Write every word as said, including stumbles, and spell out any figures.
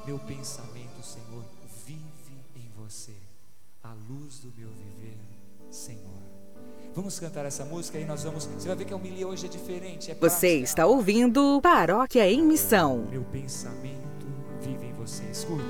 Meu pensamento, Senhor, vive em você, a luz do meu viver, Senhor. Vamos cantar essa música e nós vamos, você vai ver que a homilia hoje é diferente. É Você prática. está ouvindo Paróquia em Missão. Meu pensamento vive em você, escuta.